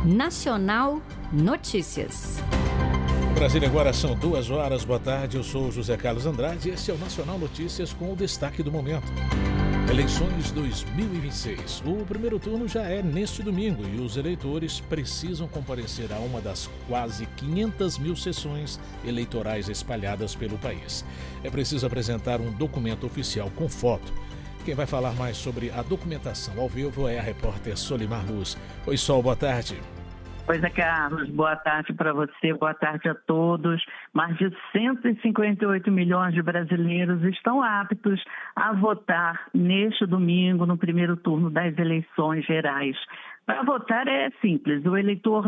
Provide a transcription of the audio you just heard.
Nacional Notícias. Brasília, agora são 2 horas. Boa tarde, eu sou José Carlos Andrade e esse é o Nacional Notícias com o destaque do momento. Eleições 2026. O primeiro turno já é neste domingo e os eleitores precisam comparecer a uma das quase 500 mil sessões eleitorais espalhadas pelo país. É preciso apresentar um documento oficial com foto. Quem vai falar mais sobre a documentação ao vivo é a repórter Solimar Luz. Oi, Sol, boa tarde. Pois é, Carlos, boa tarde para você, boa tarde a todos. Mais de 158 milhões de brasileiros estão aptos a votar neste domingo, no primeiro turno das eleições gerais. Para votar é simples, o eleitor